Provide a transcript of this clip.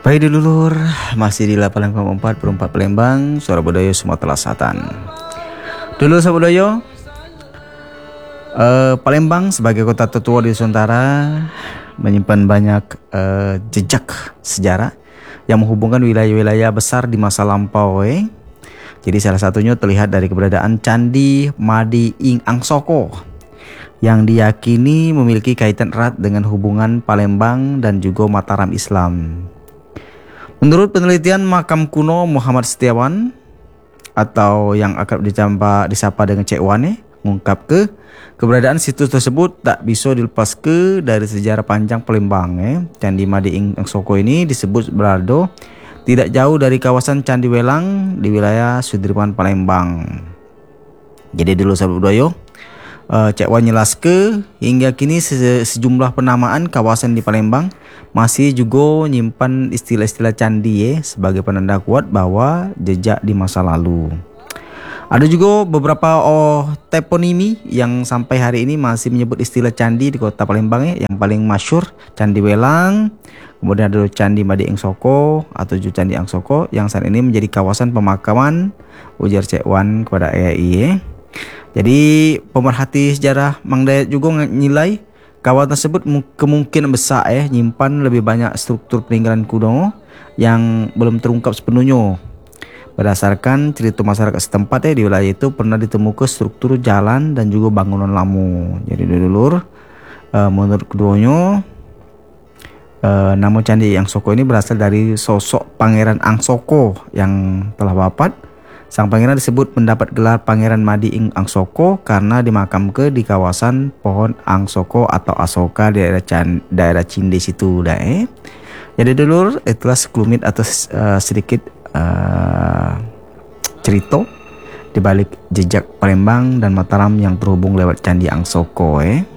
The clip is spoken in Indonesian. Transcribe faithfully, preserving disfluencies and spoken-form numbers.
Baik dulur, masih di delapan koma empat Perempat Palembang, Suara Budaya Sumatera Selatan. Dulur sahabat budaya, uh, Palembang sebagai kota tertua di Nusantara menyimpan banyak uh, jejak sejarah yang menghubungkan wilayah-wilayah besar di masa lampau. Eh. Jadi salah satunya terlihat dari keberadaan Candi Madi Ing Angsoko yang diyakini memiliki kaitan erat dengan hubungan Palembang dan juga Mataram Islam. Menurut penelitian makam kuno Muhammad Setiawan atau yang akrab disapa, disapa dengan Cek Wane, mengungkap ke keberadaan situs tersebut tak bisa dilepas ke dari sejarah panjang Palembang. Eh. Candi Madi Ing Angsoko ini disebut berada tidak jauh dari kawasan Candi Welang di wilayah Sudirman Palembang. Jadi dulu sahabat budaya, Uh, Cek Wan nyelaske hingga kini se sejumlah penamaan kawasan di Palembang masih juga nyimpan istilah-istilah candi eh, sebagai penanda kuat bahwa jejak di masa lalu. Ada juga beberapa oh, toponimi yang sampai hari ini masih menyebut istilah candi di kota Palembang eh, yang paling masyhur Candi Welang, kemudian ada Candi Madi Angsoko atau juga Candi Angsoko yang saat ini menjadi kawasan pemakaman, ujar Cek Wan kepada A I. Eh. Jadi pemerhati sejarah Mang Dayat juga menilai kawasan tersebut kemungkinan besar eh nyimpan lebih banyak struktur peninggalan kuno yang belum terungkap sepenuhnya. Berdasarkan cerita masyarakat setempat eh di wilayah itu pernah ditemukan struktur jalan dan juga bangunan lama. Jadi dulur, uh, menurut keduanya uh, nama Candi Angsoko ini berasal dari sosok Pangeran Angsoko yang telah wafat. Sang pangeran disebut mendapat gelar Pangeran Madi Ing Angsoko karena dimakamkan di kawasan pohon Angsoko atau Asoka di daerah Can, daerah Cinde situ dah eh. Jadi dulur, itulah sekelumit atau uh, sedikit uh, cerita di balik jejak Palembang dan Mataram yang terhubung lewat Candi Angsoko eh.